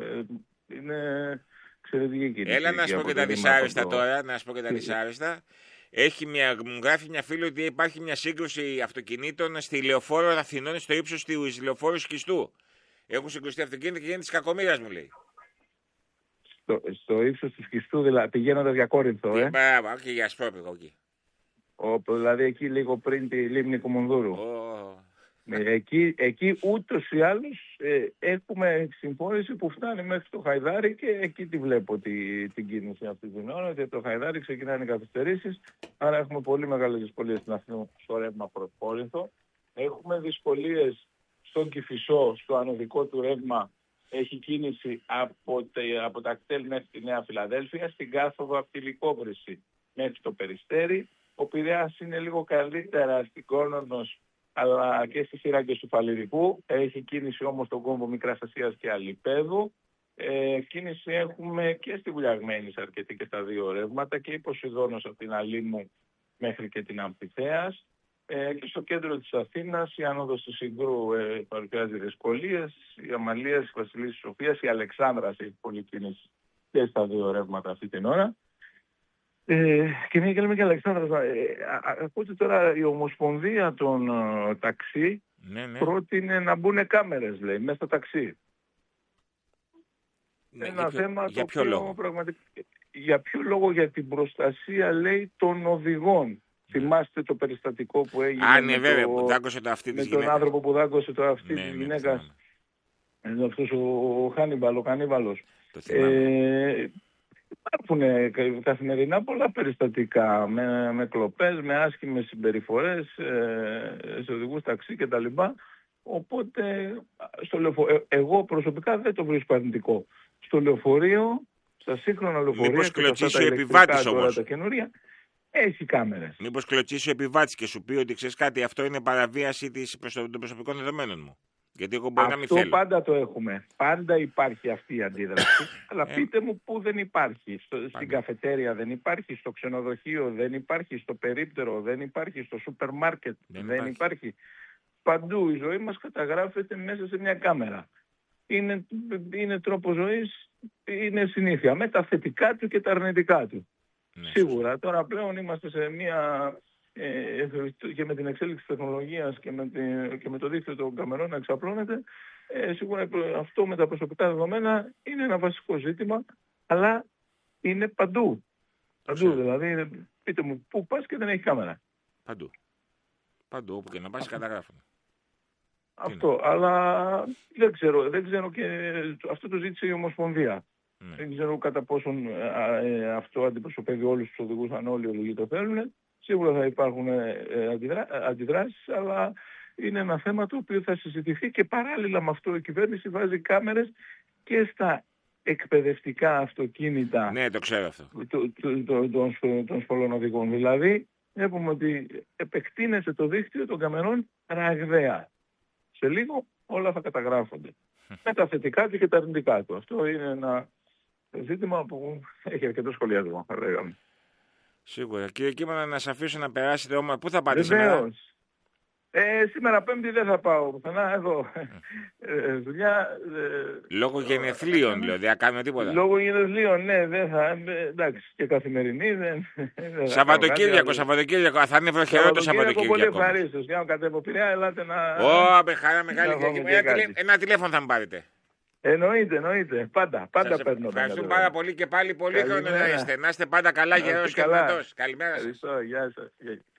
Είναι εξαιρετική κίνηση. Έλα να σου πω και τα δυσάρεστα τώρα, να σου πω και τα δυσάρεστα. Μου γράφει μια φίλη ότι υπάρχει μια σύγκρουση αυτοκινήτων στη λεωφόρο Αθηνών στο ύψος του λεωφόρου Σκιστού. Έχουν συγκρουστεί αυτοκίνητα και γίνεται της κακομοίρας, μου λέει. Στο ύψος του Σκιστού, δηλαδή πηγαίνοντας για Κόρινθο, Μπράβο, και για Ασπρόπηγο εκεί. Δηλαδή εκεί λίγο πριν τη λίμνη Κουμουνδούρου. Εκεί ούτως ή άλλως έχουμε συμφόρηση που φτάνει μέχρι το Χαϊδάρι και εκεί τη βλέπω την κίνηση αυτή την ώρα, γιατί το Χαϊδάρι ξεκινάνε οι καθυστερήσεις, άρα έχουμε πολύ μεγάλες δυσκολίες στην Αθήνα στο ρεύμα προς Κόρινθο. Έχουμε δυσκολίες στον Κηφισό, στο ανωδικό του ρεύμα, έχει κίνηση από τα κτέλ μέχρι τη Νέα Φιλαδέλφια, στην κάθοδο από τη Λυκόβρηση μέχρι το Περιστέρι. Ο Πειραιάς είναι λίγο καλύτερα στην Κόνονος, αλλά και στις σειράγγες του Φαλιρικού. Έχει κίνηση όμως στον κόμβο Μικράς Ασίας και Αλιπέδου. Κίνηση έχουμε και στη Βουλιαγμένη αρκετή και στα δύο ρεύματα, και η Ποσειδώνος από την Αλήμου μέχρι και την Αμφιθέας. Και στο κέντρο της Αθήνας η άνοδος του Συγκρού παρουσιάζει δυσκολίες, η Αμαλίας, η Βασιλής της Σοφίας, η Αλεξάνδρας έχει πολλή κίνηση και στα δύο ρεύματα αυτή την ώρα. Και μια και λέμε και Αλεξάνδρας, ακούτε τώρα η Ομοσπονδία των ταξί πρότεινε να μπουν κάμερες, λέει, μέσα στο ταξί. Ένα θέμα για ποιο λόγο? Για ποιο λόγο? Για την προστασία, λέει, των οδηγών. Θυμάστε το περιστατικό που έγινε με τον άνθρωπο που δάγκωσε το αυτί της γυναίκας. Αυτός ο Χάνιμπαλ, ο Κανίβαλος. Υπάρχουν καθημερινά πολλά περιστατικά με κλοπές, με άσχημες συμπεριφορές σε οδηγούς ταξί κτλ. Οπότε εγώ προσωπικά δεν το βρίσκω αρνητικό. Στο λεωφορείο, στα σύγχρονα λεωφορεία, μήπως κλωτσίσει ο επιβάτης όμως? Τα καινούρια, έχει κάμερες. Μήπως κλωτσίσει ο επιβάτης και σου πει ότι ξέρεις κάτι, αυτό είναι παραβίαση των προσωπικών δεδομένων μου? Γιατί εγώ μπορεί να μην θέλω. Αυτό πάντα το έχουμε. Πάντα υπάρχει αυτή η αντίδραση. Αλλά πείτε μου πού δεν υπάρχει. Στην καφετέρια δεν υπάρχει, στο ξενοδοχείο δεν υπάρχει, στο περίπτερο δεν υπάρχει, στο σούπερ μάρκετ δεν υπάρχει. Παντού η ζωή μας καταγράφεται μέσα σε μια κάμερα. Είναι τρόπο ζωής, είναι συνήθεια. Με τα θετικά του και τα αρνητικά του. Σίγουρα. Τώρα πλέον είμαστε σε μια... και με την εξέλιξη της τεχνολογίας και με το δίκτυο των καμερών να εξαπλώνεται, σίγουρα αυτό με τα προσωπικά δεδομένα είναι ένα βασικό ζήτημα, αλλά είναι παντού. Παντού, δηλαδή, πείτε μου πού πας και δεν έχει κάμερα. Παντού. Παντού, όπου και να πας καταγράφουν. Αυτό, αλλά δεν ξέρω και αυτό το ζήτησε η Ομοσπονδία. Δεν ξέρω κατά πόσον αυτό αντιπροσωπεύει όλους τους οδηγούς, αν όλοι οι οδηγοί το θέλουν. Σίγουρα θα υπάρχουν αντιδράσεις, αλλά είναι ένα θέμα το οποίο θα συζητηθεί και παράλληλα με αυτό η κυβέρνηση βάζει κάμερες και στα εκπαιδευτικά αυτοκίνητα. Ναι, το ξέρω αυτό. Των σχολών οδηγών. Δηλαδή, βλέπουμε ότι επεκτείνεται το δίκτυο των καμερών ραγδαία. Σε λίγο όλα θα καταγράφονται. Με τα θετικά του και τα αρνητικά του. Αυτό είναι ένα ζήτημα που έχει αρκετό σχολιασμό, θα λέγαμε. Σίγουρα. Κύριε Κίμωνα, να σας αφήσω να περάσετε όμως. Πού θα πάτε σήμερα? Σήμερα Πέμπτη δεν θα πάω πουθενά, εδώ. Δουλειά. Λόγω γενεθλίων, λέω, δεν θα κάνουμε τίποτα. Λόγω γενεθλίων, ναι, δεν θα. Εντάξει, και καθημερινή δεν. Σαββατοκύριακο, θα είναι βροχερό το Σαββατοκύριακο. Πολύ ευχαρίστως. Για να κατέβω Πειραιά, ελάτε να. Με χαρά μεγάλη. Ένα τηλέφωνο θα μου πάρετε. Εννοείται. Πάντα παίρνω. Ευχαριστούμε πάρα πολύ και πάλι πολύ χρόνο να είστε. Να είστε πάντα καλά, γερός και δυνατός. Καλημέρα σας. Ευχαριστώ, γεια σας.